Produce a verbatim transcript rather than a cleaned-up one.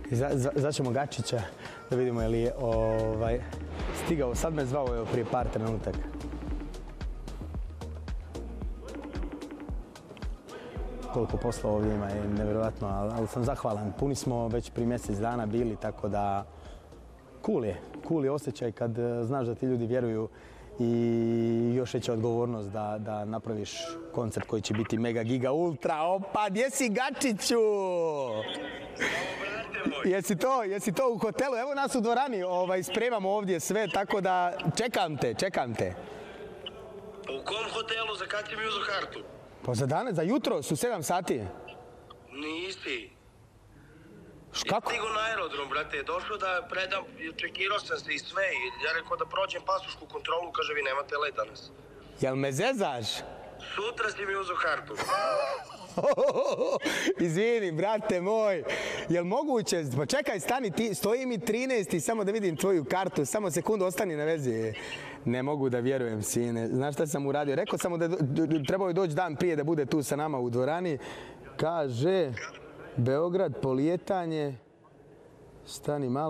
Zvaćemo Gačića da vidimo je li je ovaj, stigao. Sad me zvao evo, prije par trenutaka. Koliko posla ovdje ima je nevjerojatno, ali, ali sam zahvalan. Puni smo već prije mjesec dana bili, tako da cool je. Cool je osjećaj kad znaš da ti ljudi vjeruju i još veća odgovornost da, da napraviš koncert koji će biti mega giga ultra. Opa, gdje si Gačiću? Jesi to, jesi to u hotelu? Evo nas u dvorani, ovaj, spremamo ovdje sve, tako da čekam te, čekam te. U kom hotelu, za kad si mi uzeo kartu? Pa za danas, za jutro, su sedam sati. Nisi. Kako? Stigo na aerodrom, brate, došao da predam, čekirao sam se i sve, ja rekao da prođem pasušku kontrolu, kaže vi nemate let danas. Jel me zezaš? Sutra si mi uzeo kartu. Izvini, brate moj, jel moguće? Pa čekaj, stani, ti, stoji mi trinaesti, samo da vidim tvoju kartu, samo sekundu, ostani na vezi. Ne mogu da vjerujem, sine. Znaš šta sam uradio? Rekao sam mu da trebao je doći dan prije da bude tu sa nama u dvorani. Kaže, Beograd, polijetanje, stani malo.